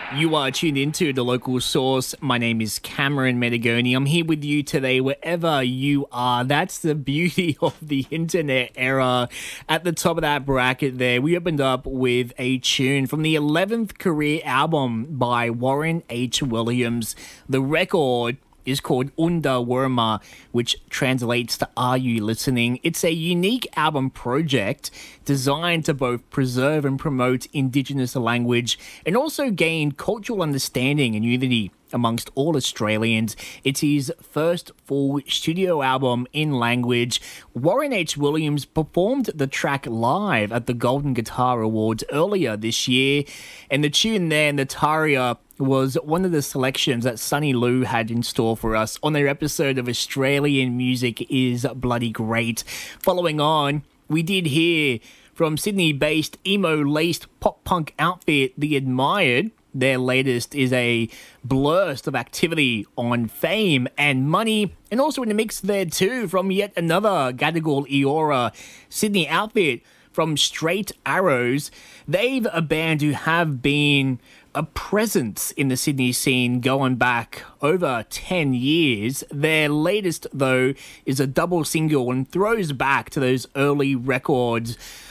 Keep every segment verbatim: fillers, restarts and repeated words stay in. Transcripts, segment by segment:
You are tuned into The Local Source. My name is Cameron Medigoni. I'm here with you today wherever you are. That's the beauty of the internet era. At the top of that bracket there, we opened up with a tune from the eleventh career album by Warren H. Williams. The record is called Unda Worma, which translates to Are You Listening? It's a unique album project designed to both preserve and promote Indigenous language and also gain cultural understanding and unity amongst all Australians. It's his first full studio album in language. Warren H. Williams performed the track live at the Golden Guitar Awards earlier this year, and the tune there, Nataria, was one of the selections that Sunny Lou had in store for us on their episode of Australian Music is Bloody Great. Following on, we did hear from Sydney-based emo-laced pop-punk outfit The Admired. Their latest is a blurst of activity on Fame and Money, and also in the mix there too from yet another Gadigal Eora Sydney outfit from Straight Arrows. They've a band who have been a presence in the Sydney scene going back over ten years. Their latest, though, is a double single and throws back to those early records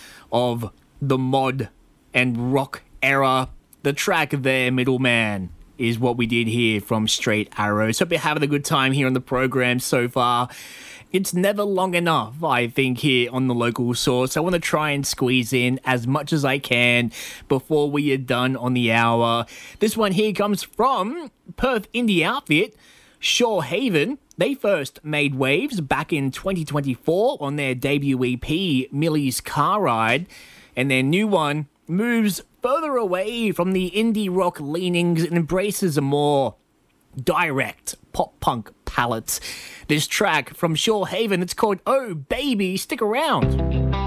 of the mod and rock era. The track there, Middleman, is what we did here from Straight Arrows. Hope you're having a good time here on the program so far. It's never long enough, I think, here on The Local Source. I want to try and squeeze in as much as I can before we are done on the hour. This one here comes from Perth indie outfit, Shorehaven. They first made waves back in twenty twenty-four on their debut E P, Millie's Car Ride, and their new one moves further away from the indie rock leanings and embraces a more direct pop-punk palette. This track from Shorehaven, it's called Oh Baby, stick around.